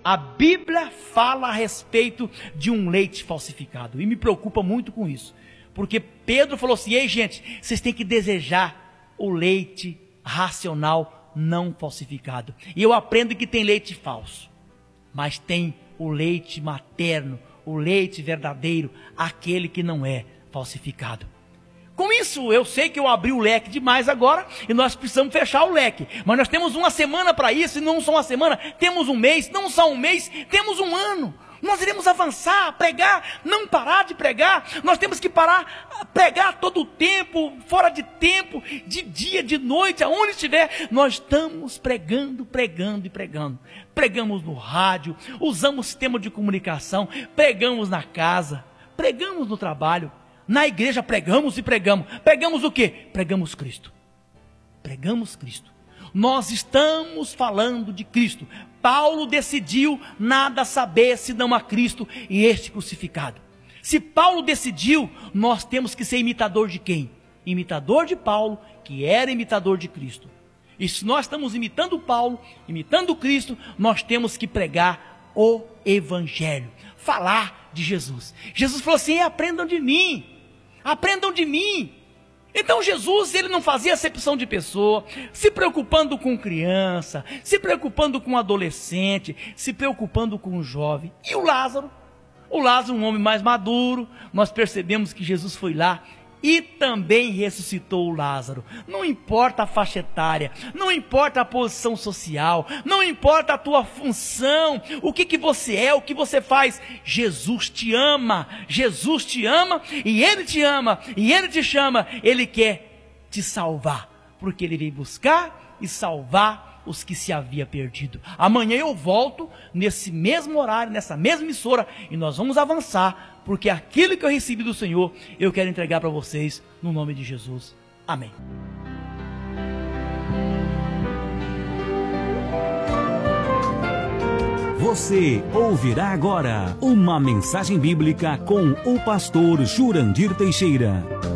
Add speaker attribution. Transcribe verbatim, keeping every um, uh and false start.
Speaker 1: a Bíblia fala a respeito de um leite falsificado. E me preocupa muito com isso. Porque Pedro falou assim: ei gente, vocês têm que desejar o leite racional não falsificado. E eu aprendo que tem leite falso. Mas tem o leite materno, o leite verdadeiro, aquele que não é falsificado. Com isso, eu sei que eu abri o leque demais agora, e nós precisamos fechar o leque. Mas nós temos uma semana para isso, e não só uma semana, temos um mês, não só um mês, temos um ano. Nós iremos avançar, pregar, não parar de pregar. Nós temos que parar, pregar todo o tempo, fora de tempo, de dia, de noite, aonde estiver. Nós estamos pregando, pregando e pregando. Pregamos no rádio, usamos sistema de comunicação, pregamos na casa, pregamos no trabalho. Na igreja pregamos e pregamos. Pregamos o quê? Pregamos Cristo. Pregamos Cristo. Nós estamos falando de Cristo. Paulo decidiu nada saber senão a Cristo e este crucificado. Se Paulo decidiu, nós temos que ser imitador de quem? Imitador de Paulo, que era imitador de Cristo. E se nós estamos imitando Paulo, imitando Cristo, nós temos que pregar o Evangelho. Falar de Jesus. Jesus falou assim: aprendam de mim. Aprendam de mim. Então Jesus, ele não fazia acepção de pessoa, se preocupando com criança, se preocupando com adolescente, se preocupando com jovem. E o Lázaro? O Lázaro, um homem mais maduro, nós percebemos que Jesus foi lá e também ressuscitou o Lázaro. Não importa a faixa etária, não importa a posição social, não importa a tua função, o que que você é, o que você faz. Jesus te ama, Jesus te ama e Ele te ama, e Ele te chama, Ele quer te salvar, porque Ele veio buscar e salvar os que se havia perdido. Amanhã eu volto nesse mesmo horário, nessa mesma emissora, e nós vamos avançar, porque aquilo que eu recebi do Senhor, eu quero entregar para vocês, no nome de Jesus. Amém.
Speaker 2: Você ouvirá agora uma mensagem bíblica com o pastor Jurandir Teixeira.